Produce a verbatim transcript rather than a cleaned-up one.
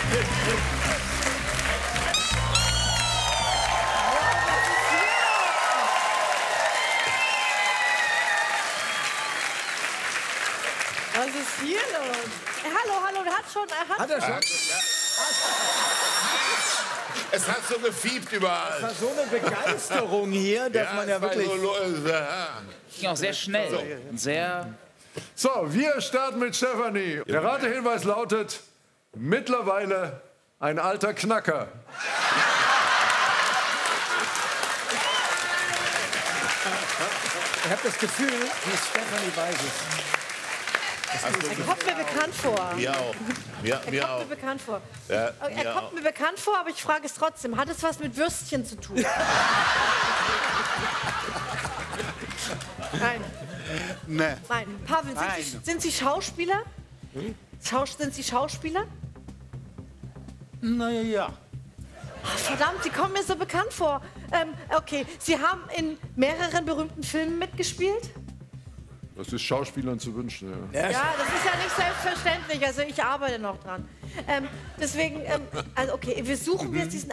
Was ist hier los? Äh, hallo, hallo, der hat schon... Er hat, Hat er schon? Ja. Es hat so gefiebt überall. Das war so eine Begeisterung hier, dass Ja, man ja es war wirklich... so lo- ja. Ging auch sehr schnell. Und sehr... So, wir starten mit Stefanie. Der Ratehinweis lautet, mittlerweile ein alter Knacker. Ich habe das Gefühl, die Stefanie weiß es. er kommt mir bekannt vor. Mir auch. Mir, Er mir kommt auch. mir bekannt vor. Ja, er mir kommt auch. mir bekannt vor, aber ich frage es trotzdem. Hat es was mit Würstchen zu tun? Nein. Nee. Nein. Pavel, sind, Nein. Sie, sind Sie Schauspieler? Schaus sind Sie Schauspieler? Na ja. Ach, verdammt, Sie kommen mir so bekannt vor. Ähm, okay, Sie haben in mehreren berühmten Filmen mitgespielt? Das ist Schauspielern zu wünschen, ja. Ja, das ist ja nicht selbstverständlich. Also ich arbeite noch dran. Ähm, deswegen, ähm, also okay, wir suchen jetzt diesen